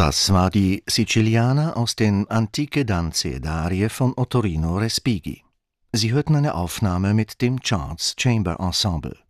Das war die Siciliana aus den Antiche danze ed arie von Ottorino Respighi. Sie hörten eine Aufnahme mit dem Charles Chamber Ensemble.